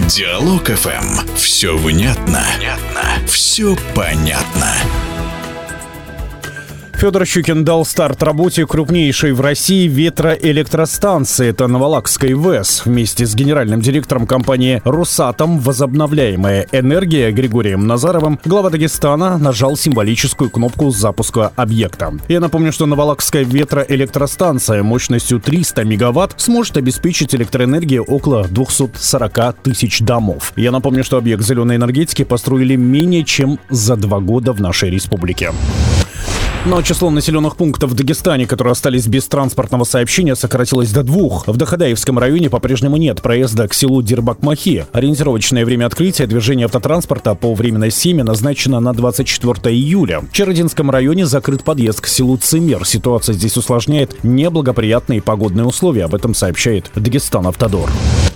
Диалог ФМ. Все внятно. Все понятно. Федор Щукин дал старт работе крупнейшей в России ветроэлектростанции. Это Новолакская ВЭС. Вместе с генеральным директором компании «Росатом. Возобновляемая энергия» Григорием Назаровым глава Дагестана нажал символическую кнопку запуска объекта. Я напомню, что Новолакская ветроэлектростанция мощностью 300 мегаватт сможет обеспечить электроэнергией около 240 тысяч домов. Я напомню, что объект зеленой энергетики построили менее чем за 2 года в нашей республике. Но число населенных пунктов в Дагестане, которые остались без транспортного сообщения, сократилось до 2. В Дахадаевском районе по-прежнему нет проезда к селу Дирбак-Махи. Ориентировочное время открытия движения автотранспорта по временной схеме назначено на 24 июля. В Черодинском районе закрыт подъезд к селу Цимер. Ситуация здесь усложняет неблагоприятные погодные условия. Об этом сообщает Дагестан-Автодор.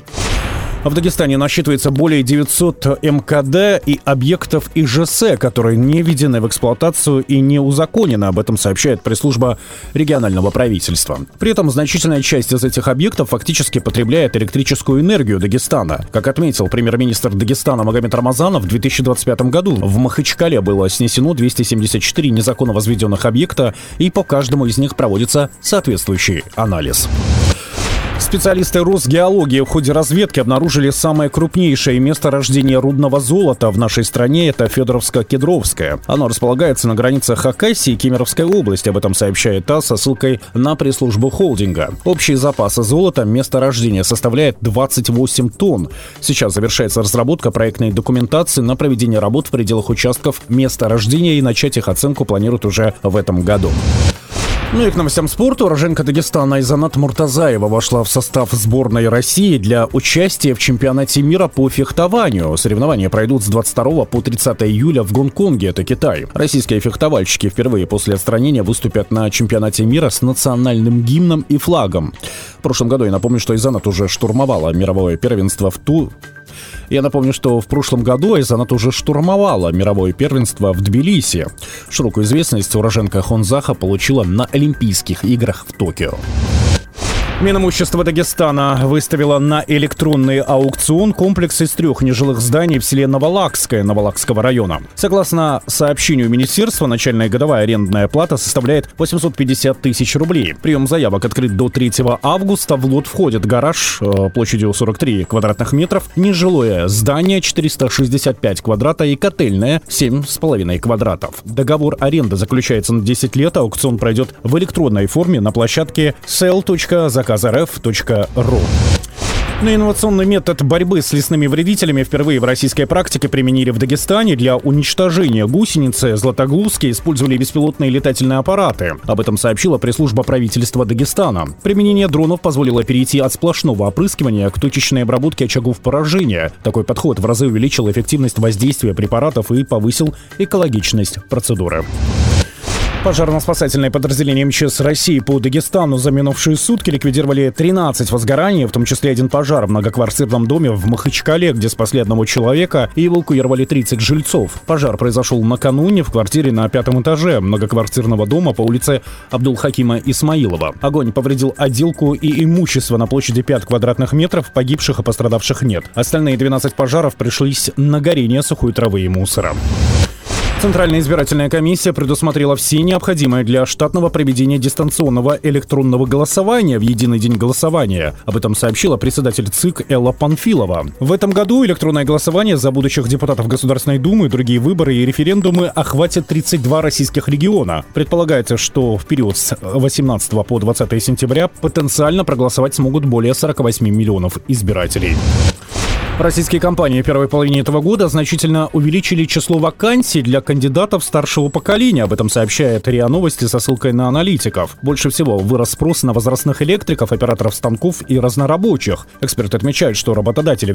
В Дагестане насчитывается более 900 МКД и объектов ИЖС, которые не введены в эксплуатацию и не узаконены. Об этом сообщает пресс-служба регионального правительства. При этом значительная часть из этих объектов фактически потребляет электрическую энергию Дагестана. Как отметил премьер-министр Дагестана Магомед Рамазанов, в 2025 году в Махачкале было снесено 274 незаконно возведенных объекта, и по каждому из них проводится соответствующий анализ. Специалисты Росгеологии в ходе разведки обнаружили самое крупнейшее месторождение рудного золота в нашей стране. Это Федоровско-Кедровское. Оно располагается на границах Хакасии и Кемеровской области. Об этом сообщает ТАСС со ссылкой на пресс-службу холдинга. Общие запасы золота месторождения составляет 28 тонн. Сейчас завершается разработка проектной документации на проведение работ в пределах участков месторождения, и начать их оценку планируют уже в этом году. Ну и к новостям спорта. Уроженка Дагестана Айзанат Муртазаева вошла в состав сборной России для участия в чемпионате мира по фехтованию. Соревнования пройдут с 22 по 30 июля в Гонконге, это Китай. Российские фехтовальщики впервые после отстранения выступят на чемпионате мира с национальным гимном и флагом. В прошлом году, я напомню, что Айзанат уже штурмовала мировое первенство в прошлом году Айзанат уже штурмовала мировое первенство в Тбилиси. Широкую известность уроженка Хонзаха получила на Олимпийских играх в Токио. Минимущество Дагестана выставило на электронный аукцион комплекс из 3 нежилых зданий в селе Новолакское Новолакского района. Согласно сообщению министерства, начальная годовая арендная плата составляет 850 тысяч рублей. Прием заявок открыт до 3 августа. В лот входит гараж площадью 43 квадратных метров, нежилое здание 465 квадрата и котельная 7,5 квадратов. Договор аренды заключается на 10 лет. Аукцион пройдет в электронной форме на площадке sell.zakazrf.ru. Но инновационный метод борьбы с лесными вредителями впервые в российской практике применили в Дагестане. Для уничтожения гусеницы златоглузки использовали беспилотные летательные аппараты. Об этом сообщила пресс-служба правительства Дагестана. Применение дронов позволило перейти от сплошного опрыскивания к точечной обработке очагов поражения. Такой подход в разы увеличил эффективность воздействия препаратов и повысил экологичность процедуры. Пожарно-спасательные подразделения МЧС России по Дагестану за минувшие сутки ликвидировали 13 возгораний, в том числе 1 пожар в многоквартирном доме в Махачкале, где спасли 1 человека и эвакуировали 30 жильцов. Пожар произошел накануне в квартире на 5-м этаже многоквартирного дома по улице Абдулхакима Исмаилова. Огонь повредил отделку и имущество на площади 5 квадратных метров, погибших и пострадавших нет. Остальные 12 пожаров пришлись на горение сухой травы и мусора. Центральная избирательная комиссия предусмотрела все необходимое для штатного проведения дистанционного электронного голосования в единый день голосования. Об этом сообщила председатель ЦИК Элла Панфилова. В этом году электронное голосование за будущих депутатов Государственной Думы, другие выборы и референдумы охватят 32 российских региона. Предполагается, что в период с 18 по 20 сентября потенциально проголосовать смогут более 48 миллионов избирателей. Российские компании в первой половине этого года значительно увеличили число вакансий для кандидатов старшего поколения. Об этом сообщает РИА Новости со ссылкой на аналитиков. Больше всего вырос спрос на возрастных электриков, операторов станков и разнорабочих. Эксперты отмечают, что работодатели